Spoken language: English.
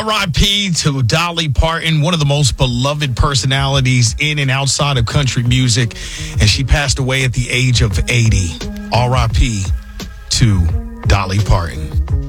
R.I.P. to Dolly Parton, one of the most beloved personalities in and outside of country music. And she passed away at the age of 80. R.I.P. to Dolly Parton.